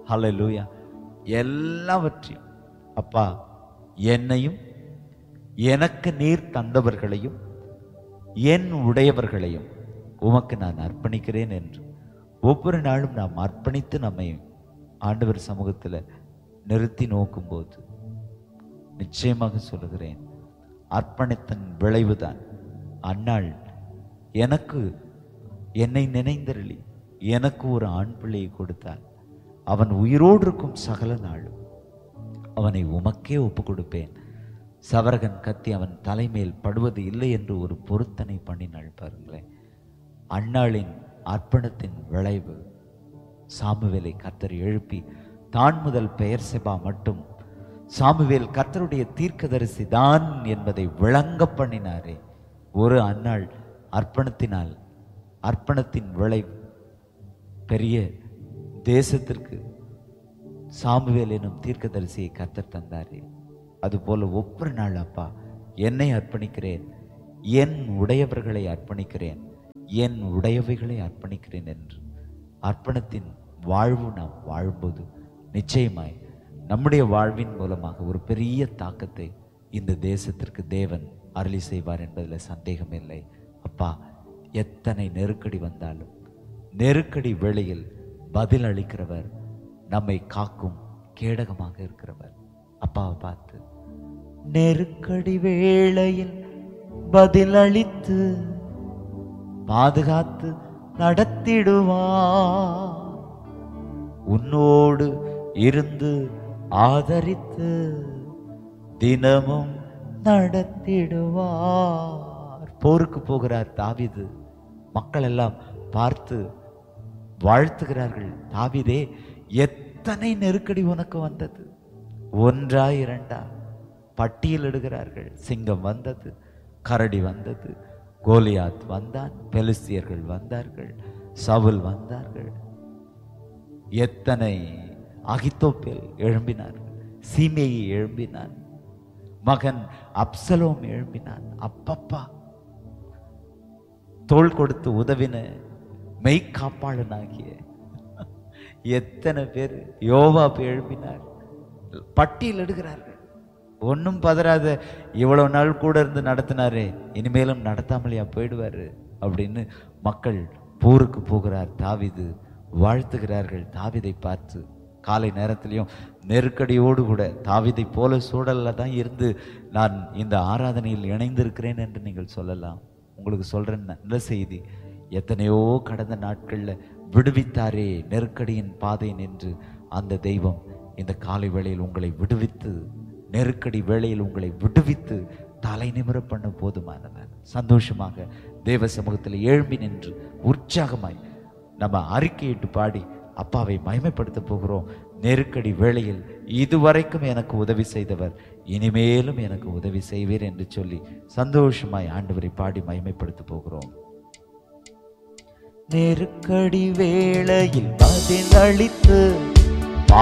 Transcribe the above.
ஹல்லேலூயா. எல்லாவற்றையும் அப்பா, என்னையும் எனக்கு நீர் தந்தவர்களையும் என் உடையவர்களையும் உமக்கு நான் அர்ப்பணிக்கிறேன் என்று ஒவ்வொரு நாளும் நாம் அர்ப்பணித்து நம்மை ஆண்டவர் சமூகத்தில் நிறுத்தி நோக்கும்போது நிச்சயமாக சொல்லுகிறேன், அர்ப்பணித்தன் விளைவுதான். அந்நாள் எனக்கு என்னை நினைந்தருளி எனக்கு ஒரு ஆண் பிள்ளையை கொடுத்தால் அவன் உயிரோடு இருக்கும் சகல நாளும் அவனை உமக்கே ஒப்பு கொடுப்பேன், சவரகன் கத்தி அவன் தலைமேல் படுவது இல்லை என்று ஒரு பொருத்தனை பண்ணினாள். பாருங்களேன், அன்னாளின் அர்ப்பணத்தின் விளைவு சாமுவேலை கர்த்தர் எழுப்பி தான் முதல் பெயர் செபா மட்டும் சாமுவேல் கர்த்தருடைய தீர்க்கதரிசி தான் என்பதை விளங்க பண்ணினாரே. ஒரு அன்னாள் அர்ப்பணத்தினால், அர்ப்பணத்தின் விளைவு பெரிய தேசத்திற்கு சாமுவேல் எனும் தீர்க்கதரிசியை கர்த்தர் தந்தாரே. அதுபோல ஒவ்வொரு நாள் அப்பா, என்னை அர்ப்பணிக்கிறேன், என் உடையவர்களை அர்ப்பணிக்கிறேன், என் உடையவைகளை அர்ப்பணிக்கிறேன் என்று அர்ப்பணத்தின் வாழ்வு நாம் வாழும்போது நிச்சயமாய் நம்முடைய வாழ்வின் மூலமாக ஒரு பெரிய தாக்கத்தை இந்த தேசத்திற்கு தேவன் அருளி செய்வார் என்பதில் சந்தேகம் இல்லை. அப்பா, எத்தனை நெருக்கடி வந்தாலும் நெருக்கடி வேளையில் பதில் அளிக்கிறவர், நம்மை காக்கும் கேடகமாக இருக்கிறவர். அப்பாவை பார்த்து, நெருக்கடி வேளையில் பதில் அளித்து பாதுகாத்து நடத்திடுவார், உன்னோடு இருந்து ஆதரித்து தினமும் நடத்திடுவார். போருக்கு போகிறார் தாவீது. மக்கள் எல்லாம் பார்த்து வாழ்த்துகிறார்கள், தாவீதே எத்தனை நெருக்கடி உனக்கு வந்தது, ஒன்றா இரண்டா பட்டியலிடுகிறார்கள். சிங்கம் வந்தது, கரடி வந்தது, கோலியாத் வந்தான், பெலிஸ்தியர்கள் வந்தார்கள், சவுல் வந்தார்கள், எத்தனை அகித்தோப்பேல் எழும்பினார்கள், சீமேயி எழும்பினான், மகன் அப்சலோம் எழும்பினான். அப்பப்பா, தோள் கொடுத்து உதவின மெய்காப்பாளனாகிய எத்தனை பேர், யோவாப் எழுப்பினார். பட்டியல் எடுக்கிறார்கள். ஒன்றும் பதறாத, இவ்வளவு நாள் கூட இருந்து நடத்தினாரே, இனிமேலும் நடத்தாமலையா போயிடுவாரு அப்படின்னு மக்கள் போருக்கு போகிறார் தாவீது வாழ்த்துகிறார்கள். தாவீதை பார்த்து காலை நேரத்திலையும் நெருக்கடியோடு கூட தாவீதை போல சூழல்ல தான் இருந்து நான் இந்த ஆராதனையில் இணைந்திருக்கிறேன் என்று நீங்கள் சொல்லலாம். உங்களுக்கு சொல்றேன் நல்ல செய்தி, எத்தனையோ கடந்த நாட்களில் விடுவித்தாரே நெருக்கடியின் பாதை நின்று. அந்த தெய்வம் இந்த காலை வேளையில் உங்களை விடுவித்து, நெருக்கடி வேளையில் உங்களை விடுவித்து தலை நிமிர பண்ண போதுமானவர். சந்தோஷமாக தேவ சமூகத்தில் எழும்பி நின்று உற்சாகமாய் நம்ம அறிக்கையிட்டு பாடி அப்பாவை மகிமைப்படுத்த போகிறோம். நெருக்கடி வேளையில் இதுவரைக்கும் எனக்கு உதவி செய்தவர் இனிமேலும் எனக்கு உதவி செய்வீர் என்று சொல்லி சந்தோஷமாய் ஆண்டவரை பாடி மகிமைப்படுத்த போகிறோம். நெருக்கடி வேளையில் பதில் அளித்து